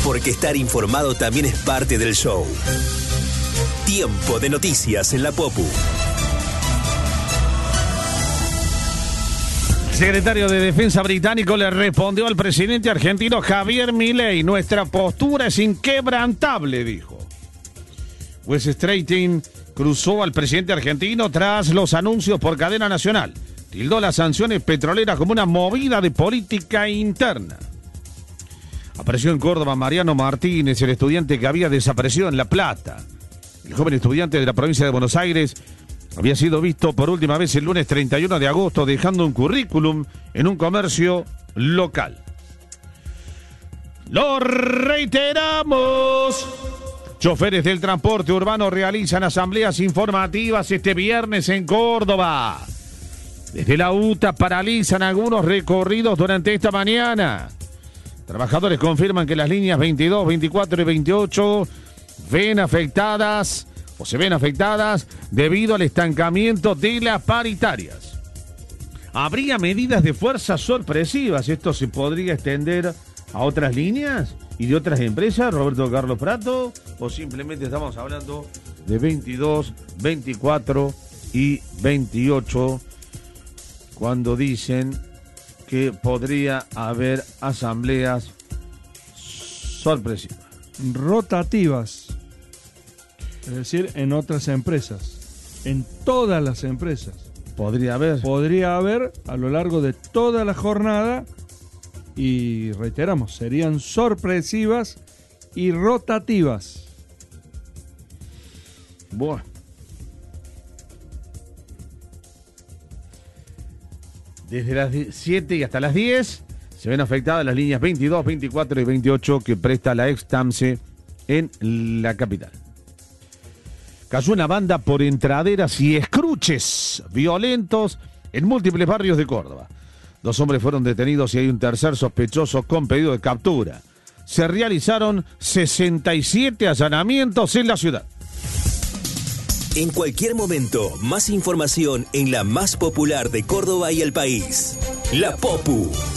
porque estar informado también es parte del show. Tiempo de noticias en la Popu. El secretario de Defensa británico le respondió al presidente argentino Javier Milei: nuestra postura es inquebrantable, dijo. Wes Strating cruzó al presidente argentino tras los anuncios por cadena nacional. Tildó las sanciones petroleras como una movida de política interna. Apareció en Córdoba Mariano Martínez, el estudiante que había desaparecido en La Plata. El joven estudiante de la provincia de Buenos Aires había sido visto por última vez el lunes 31 de agosto dejando un currículum en un comercio local. ¡Lo reiteramos! Choferes del transporte urbano realizan asambleas informativas este viernes en Córdoba. Desde la UTA paralizan algunos recorridos durante esta mañana. Trabajadores confirman que las líneas 22, 24 y 28 se ven afectadas debido al estancamiento de las paritarias. ¿Habría medidas de fuerza sorpresivas? ¿Esto se podría extender a otras líneas y de otras empresas, Roberto Carlos Prato? ¿O simplemente estamos hablando de 22, 24 y 28 cuando dicen que podría haber asambleas sorpresivas? Rotativas. Es decir, en otras empresas. En todas las empresas. Podría haber a lo largo de toda la jornada. Y reiteramos, serían sorpresivas y rotativas. Bueno. Desde las 7 y hasta las 10 se ven afectadas las líneas 22, 24 y 28 que presta la ex-TAMSE en la capital. Cayó una banda por entraderas y escruches violentos en múltiples barrios de Córdoba. 2 hombres fueron detenidos y hay un tercer sospechoso con pedido de captura. Se realizaron 67 allanamientos en la ciudad. En cualquier momento, más información en la más popular de Córdoba y el país. La Popu.